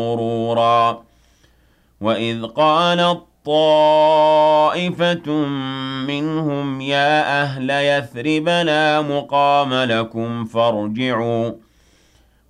غرورا وإذ قالت طائفة منهم يا أهل يثرب لا مقام لكم فارجعوا